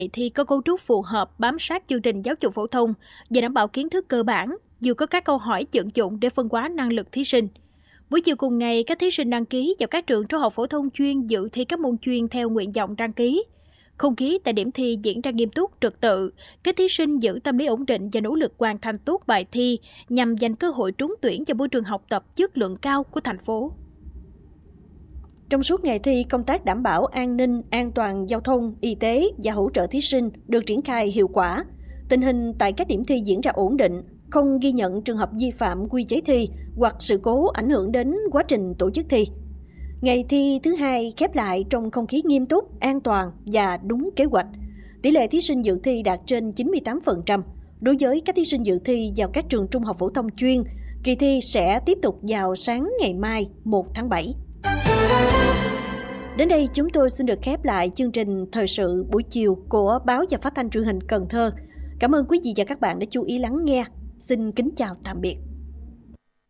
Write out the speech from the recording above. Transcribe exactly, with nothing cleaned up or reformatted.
Thi có cấu trúc phù hợp bám sát chương trình giáo dục phổ thông và đảm bảo kiến thức cơ bản, vừa có các câu hỏi vận dụng để phân hóa năng lực thí sinh. Buổi chiều cùng ngày, các thí sinh đăng ký vào các trường trung học phổ thông chuyên dự thi các môn chuyên theo nguyện vọng đăng ký. Không khí tại điểm thi diễn ra nghiêm túc, trật tự. Các thí sinh giữ tâm lý ổn định và nỗ lực hoàn thành tốt bài thi nhằm giành cơ hội trúng tuyển vào môi trường học tập chất lượng cao của thành phố. Trong suốt ngày thi, công tác đảm bảo an ninh, an toàn giao thông, y tế và hỗ trợ thí sinh được triển khai hiệu quả. Tình hình tại các điểm thi diễn ra ổn định, không ghi nhận trường hợp vi phạm quy chế thi hoặc sự cố ảnh hưởng đến quá trình tổ chức thi. Ngày thi thứ hai khép lại trong không khí nghiêm túc, an toàn và đúng kế hoạch. Tỷ lệ thí sinh dự thi đạt trên chín mươi tám phần trăm. Đối với các thí sinh dự thi vào các trường trung học phổ thông chuyên, kỳ thi sẽ tiếp tục vào sáng ngày mai một tháng bảy. Đến đây chúng tôi xin được khép lại chương trình thời sự buổi chiều của Báo và Phát thanh Truyền hình Cần Thơ. Cảm ơn quý vị và các bạn đã chú ý lắng nghe. Xin kính chào tạm biệt.